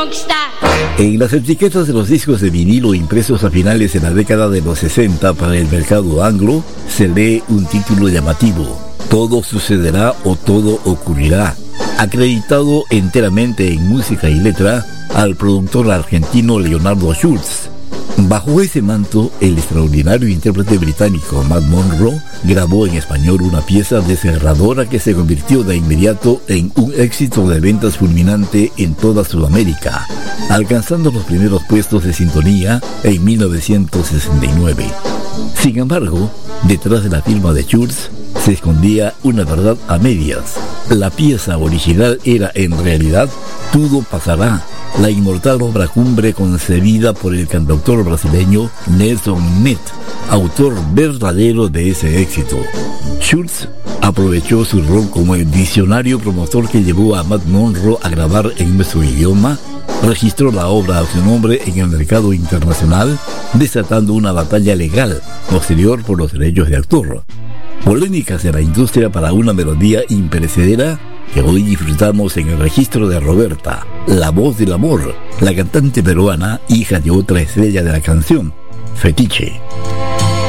En las etiquetas de los discos de vinilo impresos a finales de la década de los 60 para el mercado anglo, se lee un título llamativo: Todo sucederá o todo ocurrirá, acreditado enteramente en música y letra al productor argentino Leonardo Schultz. Bajo ese manto, el extraordinario intérprete británico Matt Monro grabó en español una pieza desgarradora que se convirtió de inmediato en un éxito de ventas fulminante en toda Sudamérica, alcanzando los primeros puestos de sintonía en 1969. Sin embargo, detrás de la firma de Schultz se escondía una verdad a medias. La pieza original era en realidad Tudo Pasará, la inmortal obra cumbre concebida por el cantautor brasileño Nelson Ned, autor verdadero de ese éxito. Schultz aprovechó su rol como el visionario promotor que llevó a Matt Monro a grabar en nuestro idioma, registró la obra a su nombre en el mercado internacional, desatando una batalla legal posterior por los derechos de autor. Polémicas de la industria para una melodía imperecedera que hoy disfrutamos en el registro de Roberta, la voz del amor, la cantante peruana, hija de otra estrella de la canción, Fetiche.